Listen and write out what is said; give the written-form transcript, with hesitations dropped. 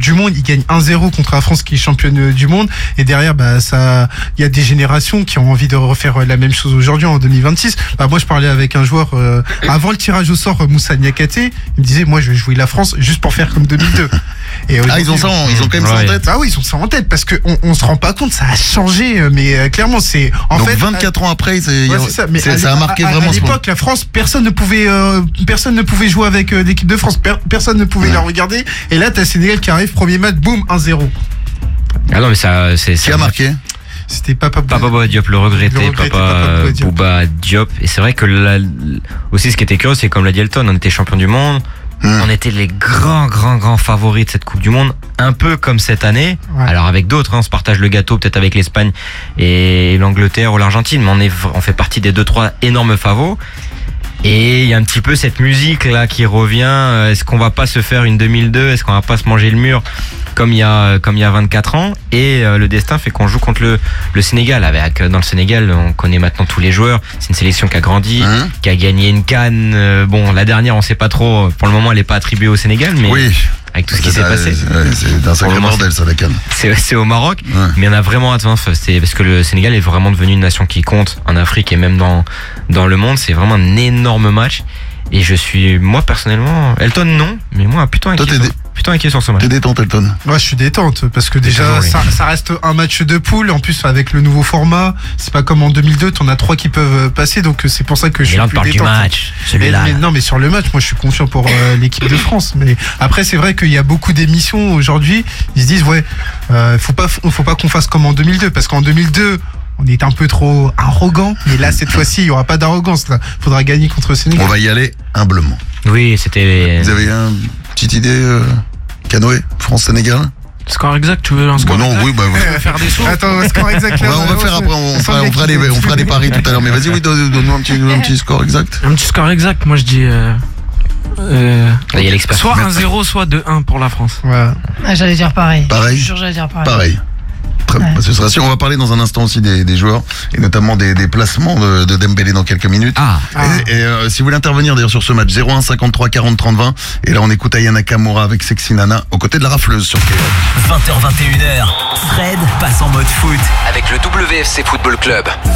du Monde, ils gagnent 1-0 contre la France qui est championne du monde. Et derrière, il y a des générations qui ont envie de refaire la même chose aujourd'hui en 2026. Moi, je parlais avec un joueur avant le tirage au sort, Moussa Niakhaté. Il me disait, moi, je vais jouer la France juste pour faire comme 2002. Et ils ont quand même ça en tête. Ah oui, ils ont ça en tête parce que on se rend pas compte, ça a changé, mais clairement c'est. Donc 24 ans après, ça a marqué vraiment. À l'époque, la France, personne ne pouvait jouer avec l'équipe de France, personne ne pouvait la regarder. Et là, t'as Sénégal qui arrive, premier match, boum, 1-0. Ah non, mais ça, qui a marqué. C'était Papa Bouba Diop, le regretté Papa Bouba Diop. Et c'est vrai que là, aussi, ce qui était curieux, c'est comme l'a dit Elton, on était champion du monde. On était les grands favoris de cette Coupe du Monde, un peu comme cette année. Ouais. Alors avec d'autres, on se partage le gâteau, peut-être avec l'Espagne et l'Angleterre ou l'Argentine, mais on fait partie des 2-3 énormes favoris. Et il y a un petit peu cette musique là qui revient. Est-ce qu'on va pas se faire une 2002 ? Est-ce qu'on va pas se manger le mur comme il y a 24 ans ? Et le destin fait qu'on joue contre le Sénégal. Dans le Sénégal, on connaît maintenant tous les joueurs. C'est une sélection qui a grandi, qui a gagné une CAN. La dernière, on sait pas trop. Pour le moment, elle est pas attribuée au Sénégal, mais avec tout ce qui s'est passé. C'est un sacré bordel, ça, la CAN. C'est au Maroc, mais on a vraiment hâte. C'est parce que le Sénégal est vraiment devenu une nation qui compte en Afrique et même dans le monde. C'est vraiment un énorme match. Et je suis, moi personnellement, Elton non, mais moi plutôt inquiet sur ce match. T'es détente, Elton? Ouais, je suis détente parce que déjà ça reste un match de poule. En plus avec le nouveau format, c'est pas comme en 2002, t'en as 3 qui peuvent passer, donc c'est pour ça que je suis plus détente. Du match, celui-là. Mais sur le match, moi je suis confiant pour l'équipe de France. Mais après c'est vrai qu'il y a beaucoup d'émissions aujourd'hui. Ils se disent faut pas qu'on fasse comme en 2002 parce qu'en 2002 on est un peu trop arrogant, mais là cette fois-ci il y aura pas d'arrogance. Là, faudra gagner contre le Sénégal. On va y aller humblement. Oui, c'était. Vous avez une petite idée, Canoë, France-Sénégal? Score exact, tu veux un score exact? Non, oui, faire des sauts. Attends, score exact là. On va faire après, on fera des paris tout à l'heure. Mais vas-y, donne-nous un petit score exact. Un petit score exact, moi je dis. Il y a l'expert. Soit 1-0, soit 2-1 pour la France. Ouais. J'allais dire pareil. Pareil. Je suis sûr, j'allais dire pareil. Pareil. Ce sera sûr. On va parler dans un instant aussi des joueurs et notamment des placements de Dembélé dans quelques minutes. Et si vous voulez intervenir d'ailleurs sur ce match, 01 53 40 30 20. Et là on écoute Aya Nakamura avec Sexy Nana aux côtés de la rafleuse sur K-Rock. 20h 21h. Fred passe en mode foot avec le WFC Football Club.